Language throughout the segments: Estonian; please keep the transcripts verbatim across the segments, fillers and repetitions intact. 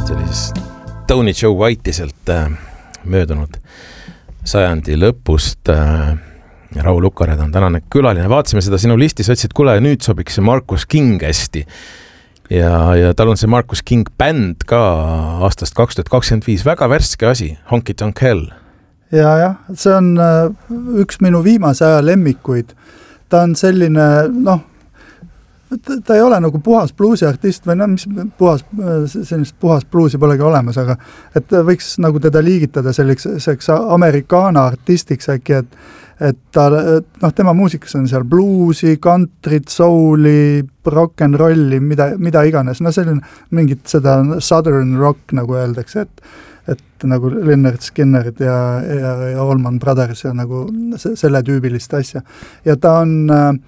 tegemist oli siis Tony Joe Whiteiselt äh, möödunud sajandi lõpust. äh, Raul Ukared on tänane külaline. Vaatasime seda sinu listis, otsid, kuule, nüüd sobiks see Marcus King hästi. Ja, ja tal on see Marcus King bänd ka aastast kaks tuhat kakskümmend viis, väga värske asi, Honky Tonk Hell. Ja, jah, see on äh, üks minu viimase aja lemmikuid. Ta on selline, noh, ta ei ole nagu puhas bluusiartist või no, mis puhas, sellist puhas bluusi polegi olemas, aga et võiks nagu teda liigitada selliseks amerikaana artistiks äkki, et, et ta, noh, tema muusikas on seal bluusi, countryt, souli, rock and rolli, mida, mida iganes, no selline mingit seda southern rock nagu öeldakse, et et nagu Lynyrd Skynyrd ja, ja, ja Allman Brothers ja nagu selle tüübilist asja. Ja ta on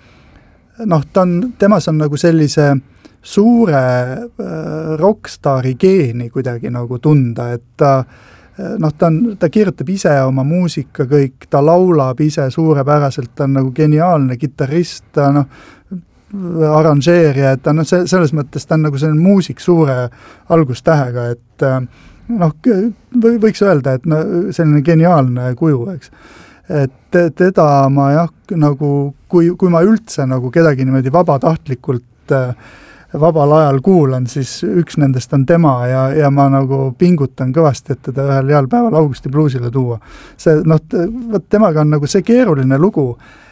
noh, ta on, temas on nagu sellise suure äh, rockstari geeni kuidagi nagu tunda, et ta, noh, ta, on, ta kirjutab ise oma muusika kõik, ta laulab ise suurepäraselt, ta on nagu geniaalne kitarrist, ta noh, arranžeerija, et ta noh, selles mõttes ta on nagu selline muusik suure algustähega, et äh, noh, võiks öelda, et no, selline geniaalne kuju, eks. Et teda ma jah, nagu, kui, kui ma üldse nagu kedagi niimoodi vabatahtlikult vabal ajal kuulan, siis üks nendest on tema ja, ja ma nagu pingutan kõvasti, et teda ühel heal päeval Augusti bluusile tuua. See, noh, võt, temaga on nagu see keeruline lugu,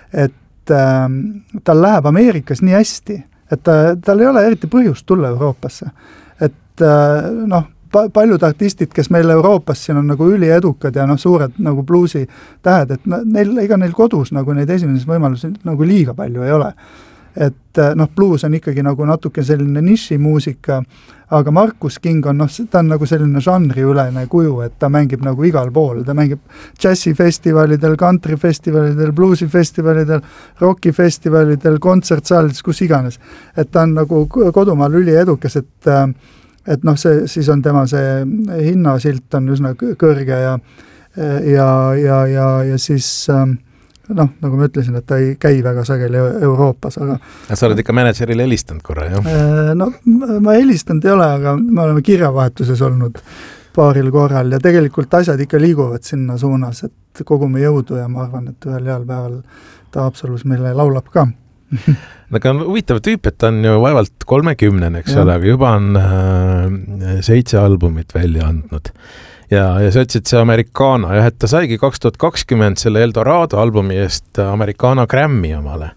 et äh, tal läheb Ameerikas nii hästi, et ta, tal ei ole eriti põhjust tulla Euroopasse. Et äh, noh, paljud artistid, kes meil Euroopas siin on nagu üliedukad ja noh, suured nagu bluusi tähed, et neil, ega neil kodus nagu neid esimeses võimalusi nagu liiga palju ei ole. Et noh, bluus on ikkagi nagu natuke selline nišimuusika, aga Marcus King on, noh, ta on nagu selline žanriülene kuju, et ta mängib nagu igal pool, ta mängib džässifestivalidel, countryfestivalidel, bluusifestivalidel, rockifestivalidel, kontsertsaalides, kus iganes. Et ta on nagu kodumaal üliedukas, et et noh, see, siis on tema see hinnasilt on üsna kõrge ja, ja, ja, ja, ja siis noh, nagu ma ütlesin, et ta ei käi väga sageli Euroopas, aga... Sa oled ikka managerile helistanud korra, jah? No, ma helistanud ei ole, aga me oleme kirjavahetuses olnud paaril korral ja tegelikult asjad ikka liiguvad sinna suunas, et kogume jõudu ja ma arvan, et ühel heal päeval ta Absolus meile laulab ka. Aga on huvitav tüüp, et ta on ju vaevalt kolmekümnen, eks ole, aga juba on äh, seitse albumit välja andnud. Ja, ja sa ütlesid see Americana, jah, et ta saigi kaks tuhat kakskümmend selle Eldorado albumi eest Americana Grammy omale.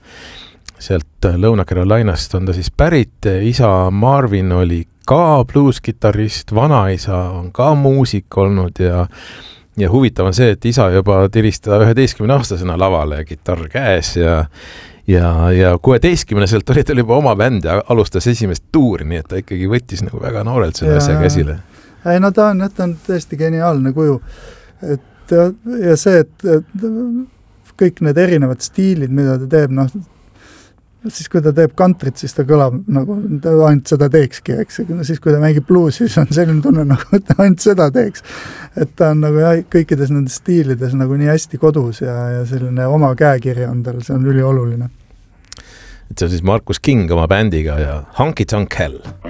Sealt Lõuna-Carolinast on ta siis pärit, isa Marvin oli ka bluuskitarrist, vanaisa on ka muusik olnud ja ja huvitav on see, et isa juba tiristada üheteistkümne aastasena lavale ja kitarr käes ja Ja, ja kuueteistkümneselt oli tal juba oma bänd ja alustas esimest tuuri, nii et ta ikkagi võttis nagu väga noorelt selle asja käsile. Ei, no ta on, ta on tõesti geniaalne kuju. Et, ja see, et, et kõik need erinevad stiilid, mida ta teeb, noh, siis kui ta teeb kantrit, siis ta kõlab nagu, ta ainult seda teekski, eks. Siis kui ta mängib bluusi, siis on selline tunne nagu, et ta ainult seda teeks. Et ta on nagu jah, kõikides nendes stiilides nagu nii hästi kodus ja, ja selline oma käekirja on tal, see on ülioluline. Et see on siis Marcus King oma bändiga ja Honky Tonk Hell.